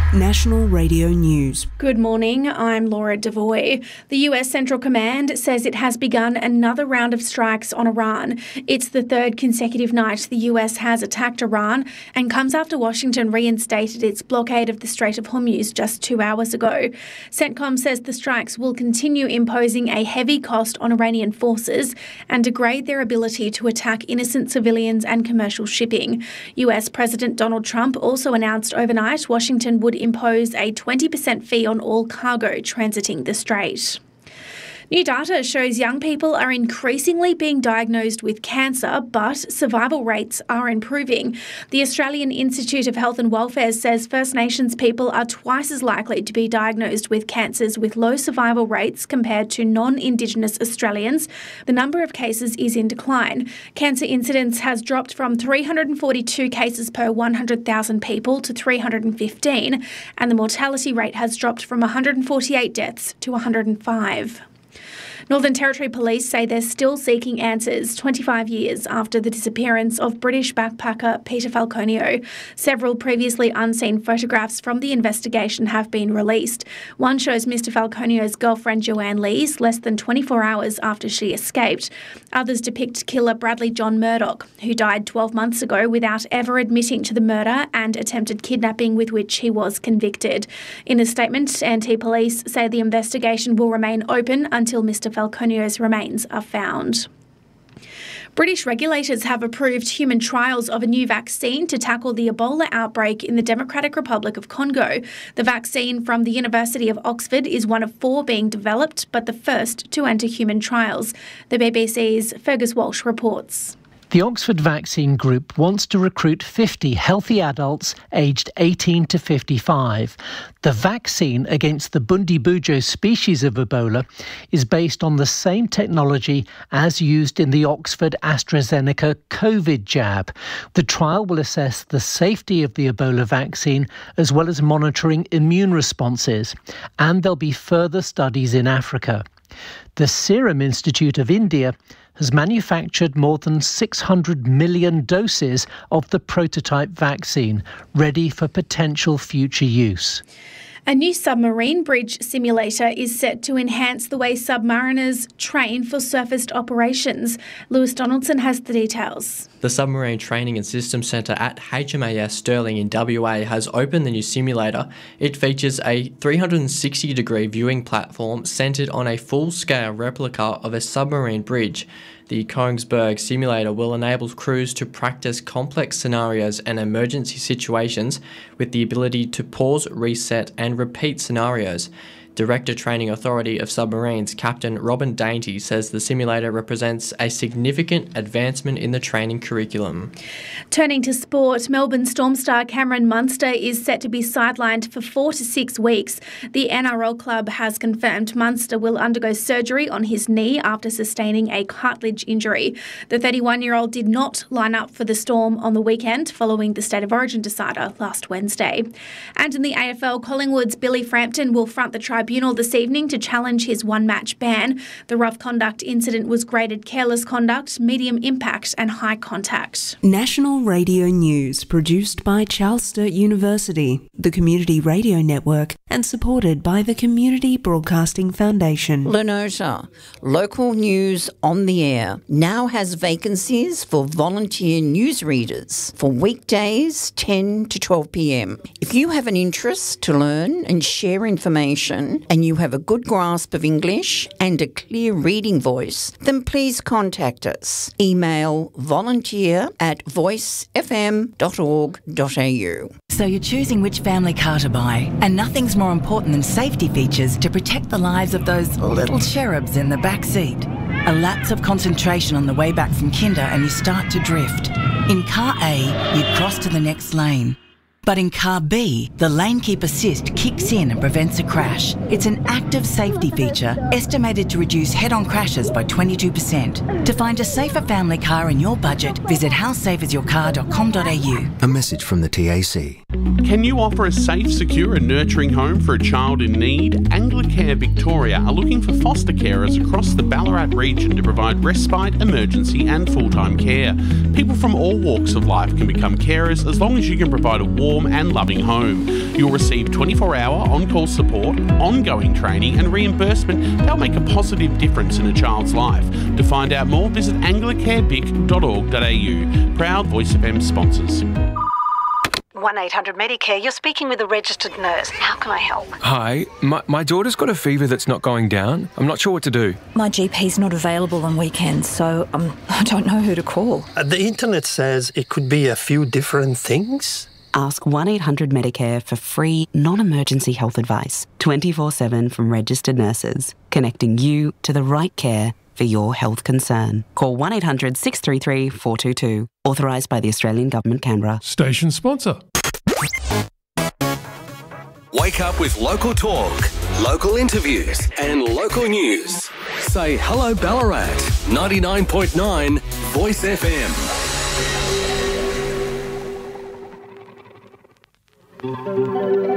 National Radio News. Good morning, I'm Laura Devoy. The US Central Command says it has begun another round of strikes on Iran. It's the third consecutive night the US has attacked Iran and comes after Washington reinstated its blockade of the Strait of Hormuz just 2 hours ago. CENTCOM says the strikes will continue imposing a heavy cost on Iranian forces and degrade their ability to attack innocent civilians and commercial shipping. US President Donald Trump also announced overnight Washington would impose a 20% fee on all cargo transiting the strait. New data shows young people are increasingly being diagnosed with cancer, but survival rates are improving. The Australian Institute of Health and Welfare says First Nations people are twice as likely to be diagnosed with cancers with low survival rates compared to non-Indigenous Australians. The number of cases is in decline. Cancer incidence has dropped from 342 cases per 100,000 people to 315, and the mortality rate has dropped from 148 deaths to 105. Northern Territory Police say they're still seeking answers 25 years after the disappearance of British backpacker Peter Falconio. Several previously unseen photographs from the investigation have been released. One shows Mr Falconio's girlfriend Joanne Lees less than 24 hours after she escaped. Others depict killer Bradley John Murdoch, who died 12 months ago without ever admitting to the murder and attempted kidnapping with which he was convicted. In a statement, NT Police say the investigation will remain open until Mr Falconio's remains are found. British regulators have approved human trials of a new vaccine to tackle the Ebola outbreak in the Democratic Republic of Congo. The vaccine from the University of Oxford is one of 4 being developed, but the first to enter human trials. The BBC's Fergus Walsh reports. The Oxford Vaccine Group wants to recruit 50 healthy adults aged 18 to 55. The vaccine against the Bundibugyo species of Ebola is based on the same technology as used in the Oxford AstraZeneca COVID jab. The trial will assess the safety of the Ebola vaccine as well as monitoring immune responses, and there'll be further studies in Africa. The Serum Institute of India has manufactured more than 600 million doses of the prototype vaccine, ready for potential future use. A new submarine bridge simulator is set to enhance the way submariners train for surfaced operations. Lewis Donaldson has the details. The Submarine Training and Systems Centre at HMAS Stirling in WA has opened the new simulator. It features a 360-degree viewing platform centred on a full-scale replica of a submarine bridge. The Kongsberg simulator will enable crews to practice complex scenarios and emergency situations with the ability to pause, reset and repeat scenarios. Director Training Authority of Submarines, Captain Robin Dainty, says the simulator represents a significant advancement in the training curriculum. Turning to sport, Melbourne Storm star Cameron Munster is set to be sidelined for 4 to 6 weeks. The NRL club has confirmed Munster will undergo surgery on his knee after sustaining a cartilage injury. The 31-year-old did not line up for the Storm on the weekend following the State of Origin decider last Wednesday. And in the AFL, Collingwood's Billy Frampton will front the tribunal this evening to challenge his one-match ban. The rough conduct incident was graded careless conduct, medium impact and high contact. National Radio News, produced by Charles Sturt University, the Community Radio Network, and supported by the Community Broadcasting Foundation. Lenota, local news on the air, now has vacancies for volunteer newsreaders for weekdays 10 to 12 p.m. If you have an interest to learn and share information and you have a good grasp of English and a clear reading voice, then please contact us. Email volunteer@voicefm.org.au. So you're choosing which family car to buy, and nothing's more important than safety features to protect the lives of those little cherubs in the back seat. A lapse of concentration on the way back from kinder and you start to drift. In car A, you cross to the next lane. But in car B, the Lane Keep Assist kicks in and prevents a crash. It's an active safety feature estimated to reduce head-on crashes by 22%. To find a safer family car in your budget, visit howsafeisyourcar.com.au. A message from the TAC. Can you offer a safe, secure and nurturing home for a child in need? Anglicare Victoria are looking for foster carers across the Ballarat region to provide respite, emergency and full-time care. People from all walks of life can become carers as long as you can provide a warm and loving home. You'll receive 24-hour on-call support, ongoing training and reimbursement that'll make a positive difference in a child's life. To find out more, visit anglicarevic.org.au. Proud Voice FM sponsors. 1-800-Medicare, you're speaking with a registered nurse. How can I help? Hi, my daughter's got a fever that's not going down. I'm not sure what to do. My GP's not available on weekends, so I don't know who to call. The internet says it could be a few different things. Ask 1-800-Medicare for free, non-emergency health advice, 24/7 from registered nurses, connecting you to the right care for your health concern. Call 1-800-633-422. Authorised by the Australian Government, Canberra. Station sponsor. Wake up with local talk, local interviews and local news. Say hello Ballarat, 99.9 Voice FM.